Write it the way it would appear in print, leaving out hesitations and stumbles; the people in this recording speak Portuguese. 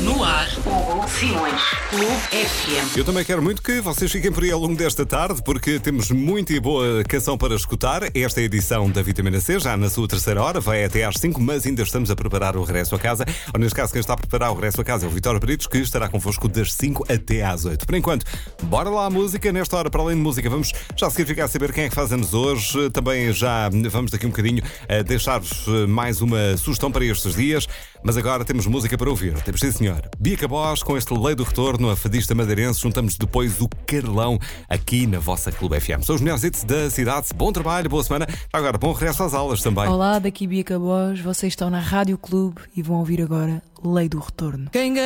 No ar, Hugo Simões, Clube FM. Eu também quero muito que vocês fiquem por aí ao longo desta tarde, porque temos muita e boa canção para escutar. Esta é a edição da Vitamina C, já na sua terceira hora, vai até às 5, mas ainda estamos a preparar o regresso a casa. Ou neste caso, quem está a preparar o regresso a casa é o Vitório Peritos, que estará convosco das 5 até às 8. Por enquanto, bora lá à música. Nesta hora, para além de música, vamos já seguir ficar a saber quem é que faz anos hoje. Também já vamos daqui um bocadinho a deixar-vos mais uma sugestão para estes dias. Mas agora temos música para ouvir. Temos, sim senhor, Bia Cabós com este Lei do Retorno, a fadista madeirense. Juntamos depois o Carlão aqui na vossa Clube FM. São os melhores hits da cidade. Bom trabalho, boa semana. Agora, bom regresso às aulas também. Olá, daqui Bia Cabós. Vocês estão na Rádio Clube e vão ouvir agora Lei do Retorno.